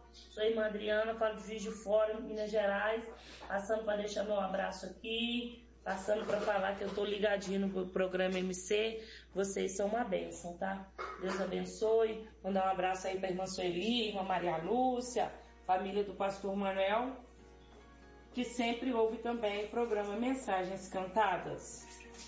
Paulo. Sou a irmã Adriana, falo de Juiz de Fora, Minas Gerais. Passando para deixar meu abraço aqui. Passando para falar que eu estou ligadinho no programa MC. Vocês são uma bênção, tá? Deus abençoe. Mandar um abraço aí para a irmã Sueli, irmã Maria Lúcia, família do pastor Manuel, que sempre ouve também o programa Mensagens Cantadas.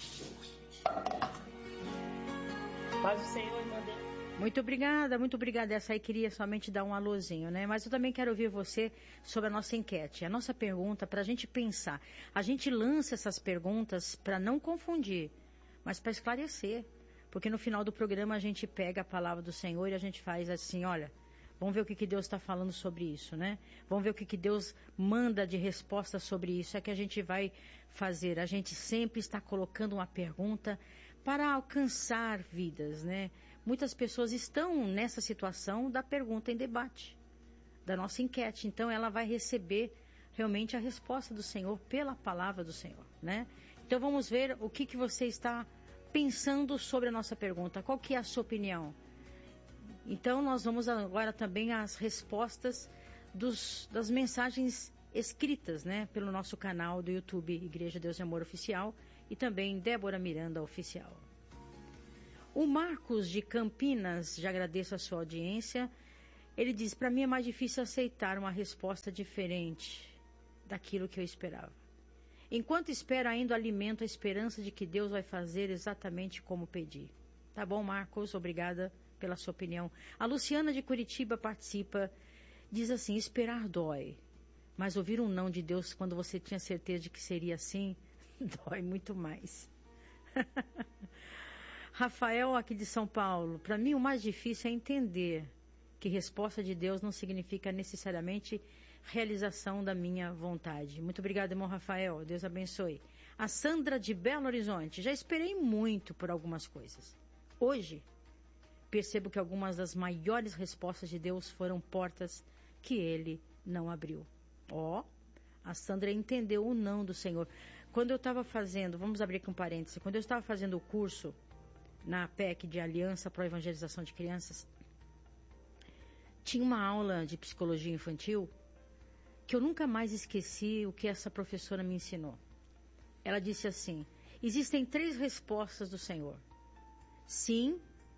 Paz do Senhor, irmã Adriana. Muito obrigada. Essa aí queria somente dar um alôzinho, né? Mas eu também quero ouvir você sobre a nossa enquete. A nossa pergunta para a gente pensar. A gente lança essas perguntas para não confundir, mas para esclarecer. Porque no final do programa a gente pega a palavra do Senhor e a gente faz assim, olha, vamos ver o que Deus está falando sobre isso, né? Vamos ver o que Deus manda de resposta sobre isso. É que a gente vai fazer. A gente sempre está colocando uma pergunta para alcançar vidas, né? Muitas pessoas estão nessa situação da pergunta em debate, da nossa enquete. Então ela vai receber realmente a resposta do Senhor pela palavra do Senhor, né? Então vamos ver o que você está pensando sobre a nossa pergunta. Qual que é a sua opinião? Então nós vamos agora também às respostas das mensagens escritas, né? Pelo nosso canal do YouTube Igreja Deus e Amor Oficial e também Débora Miranda Oficial. O Marcos de Campinas, já agradeço a sua audiência. Ele diz, para mim é mais difícil aceitar uma resposta diferente daquilo que eu esperava. Enquanto espero ainda alimento a esperança de que Deus vai fazer exatamente como pedi. Tá bom, Marcos? Obrigada pela sua opinião. A Luciana de Curitiba participa, diz assim, esperar dói, mas ouvir um não de Deus quando você tinha certeza de que seria assim, dói muito mais. Rafael, aqui de São Paulo, para mim o mais difícil é entender que resposta de Deus não significa necessariamente realização da minha vontade. Muito obrigada, irmão Rafael, Deus abençoe. A Sandra de Belo Horizonte, já esperei muito por algumas coisas. Hoje, percebo que algumas das maiores respostas de Deus foram portas que Ele não abriu. A Sandra entendeu o não do Senhor. Quando eu estava fazendo, vamos abrir aqui um parêntese, quando eu estava fazendo o curso na APEC de Aliança para a Evangelização de Crianças, tinha uma aula de psicologia infantil que eu nunca mais esqueci o que essa professora me ensinou. Ela disse assim, existem 3 respostas do Senhor. Sim,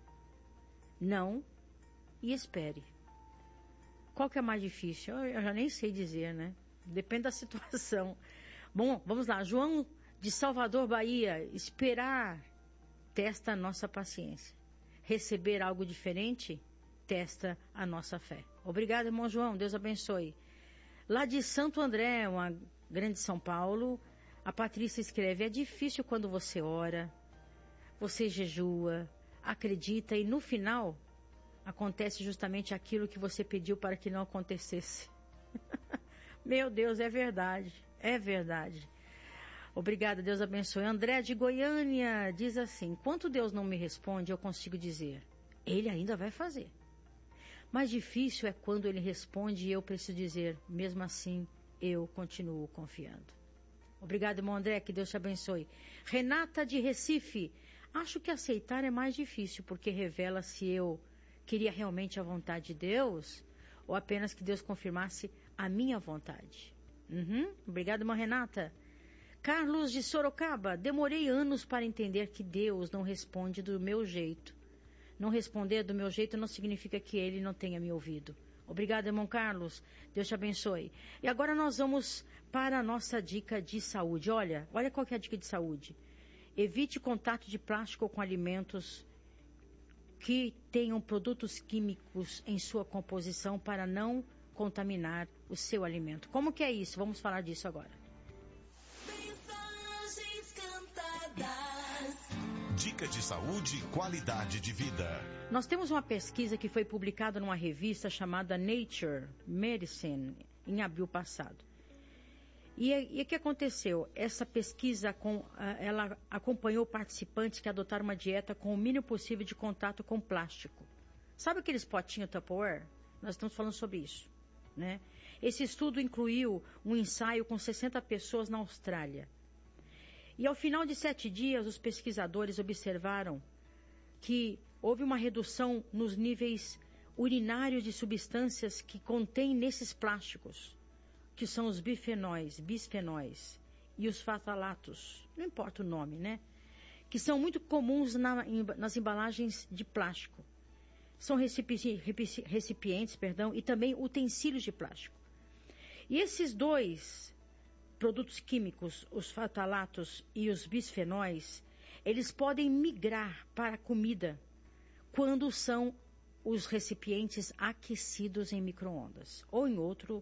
não e espere. Qual que é mais difícil? Eu já nem sei dizer, né? Depende da situação. Bom, vamos lá. João de Salvador, Bahia. Esperar testa a nossa paciência. Receber algo diferente testa a nossa fé. Obrigado, irmão João. Deus abençoe. Lá de Santo André, uma grande São Paulo, a Patrícia escreve, é difícil quando você ora, você jejua, acredita e no final acontece justamente aquilo que você pediu para que não acontecesse. Meu Deus, é verdade. É verdade. Obrigada, Deus abençoe. André de Goiânia diz assim, enquanto Deus não me responde, eu consigo dizer, Ele ainda vai fazer. Mais difícil é quando Ele responde e eu preciso dizer, mesmo assim, eu continuo confiando. Obrigado, irmão André, que Deus te abençoe. Renata de Recife, acho que aceitar é mais difícil, porque revela se eu queria realmente a vontade de Deus ou apenas que Deus confirmasse a minha vontade. Obrigado, irmã Renata. Carlos de Sorocaba, demorei anos para entender que Deus não responde do meu jeito. Não responder do meu jeito não significa que Ele não tenha me ouvido. Obrigado, irmão Carlos. Deus te abençoe. E agora nós vamos para a nossa dica de saúde. Olha qual que é a dica de saúde. Evite contato de plástico com alimentos que tenham produtos químicos em sua composição para não contaminar o seu alimento. Como que é isso? Vamos falar disso agora. Dica de saúde e qualidade de vida. Nós temos uma pesquisa que foi publicada numa revista chamada Nature Medicine em abril passado. E o que aconteceu? Essa pesquisa ela acompanhou participantes que adotaram uma dieta com o mínimo possível de contato com plástico. Sabe aqueles potinhos Tupperware? Nós estamos falando sobre isso, né? Esse estudo incluiu um ensaio com 60 pessoas na Austrália. E ao final de 7 dias, os pesquisadores observaram que houve uma redução nos níveis urinário de substâncias que contém nesses plásticos, que são os bisfenóis e os fatalatos, não importa o nome, né? Que são muito comuns nas embalagens de plástico. São recipientes, e também utensílios de plástico. E esses dois produtos químicos, os fatalatos e os bisfenóis, eles podem migrar para a comida quando são os recipientes aquecidos em micro-ondas ou em outro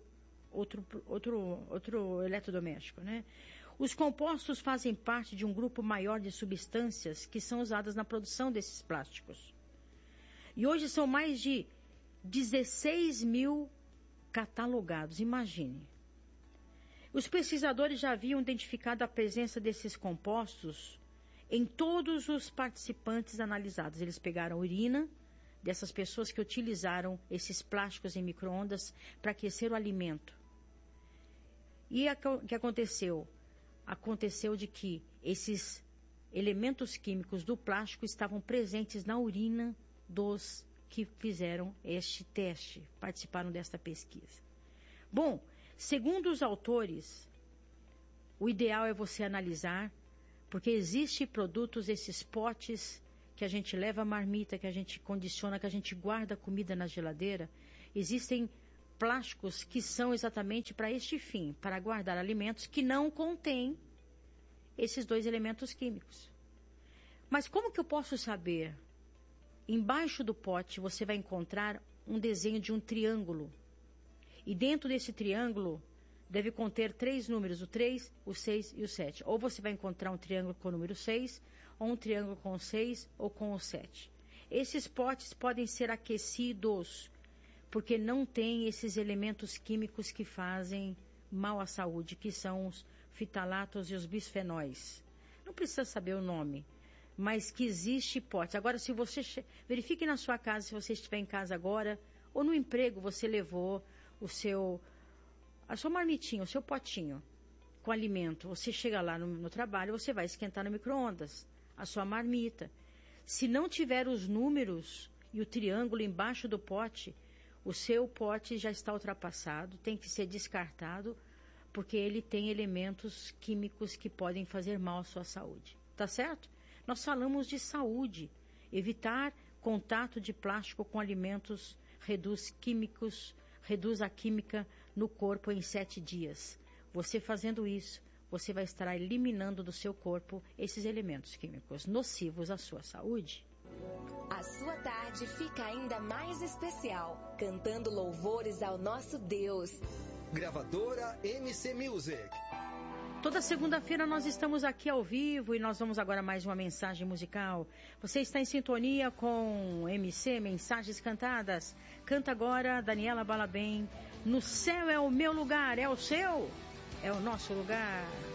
eletrodoméstico, né? Os compostos fazem parte de um grupo maior de substâncias que são usadas na produção desses plásticos. E hoje são mais de 16 mil catalogados, imagine. Os pesquisadores já haviam identificado a presença desses compostos em todos os participantes analisados. Eles pegaram a urina dessas pessoas que utilizaram esses plásticos em micro-ondas para aquecer o alimento. E o que aconteceu? Aconteceu de que esses elementos químicos do plástico estavam presentes na urina dos que fizeram este teste, participaram desta pesquisa. Bom, segundo os autores, o ideal é você analisar, porque existem produtos, esses potes que a gente leva a marmita, que a gente condiciona, que a gente guarda comida na geladeira, existem plásticos que são exatamente para este fim, para guardar alimentos que não contêm esses dois elementos químicos. Mas como que eu posso saber? Embaixo do pote você vai encontrar um desenho de um triângulo. E dentro desse triângulo deve conter 3 números, o 3, o 6 e o 7. Ou você vai encontrar um triângulo com o número 6, ou um triângulo com o 6 ou com o 7. Esses potes podem ser aquecidos porque não tem esses elementos químicos que fazem mal à saúde, que são os fitalatos e os bisfenóis. Não precisa saber o nome, mas que existe potes. Agora, se você verifique na sua casa, se você estiver em casa agora, ou no emprego você levou a sua marmitinha, o seu potinho com alimento. Você chega lá no trabalho, você vai esquentar no micro-ondas a sua marmita. Se não tiver os números e o triângulo embaixo do pote, o seu pote já está ultrapassado, tem que ser descartado, porque ele tem elementos químicos que podem fazer mal à sua saúde. Tá certo? Nós falamos de saúde. Evitar contato de plástico com alimentos reduz a química no corpo em 7 dias. Você fazendo isso, você vai estar eliminando do seu corpo esses elementos químicos nocivos à sua saúde. A sua tarde fica ainda mais especial, cantando louvores ao nosso Deus. Gravadora MC Music. Toda segunda-feira nós estamos aqui ao vivo e nós vamos agora mais uma mensagem musical. Você está em sintonia com MC Mensagens Cantadas. Canta agora Daniela Balabem. No céu é o meu lugar, é o seu, é o nosso lugar.